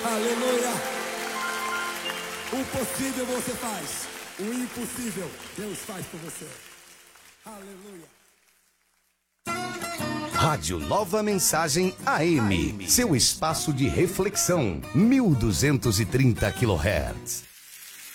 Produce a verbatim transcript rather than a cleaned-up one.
Aleluia. O possível você faz. O impossível Deus faz por você. Aleluia. Rádio Nova Mensagem A M. Seu espaço de reflexão. mil duzentos e trinta quilohertz.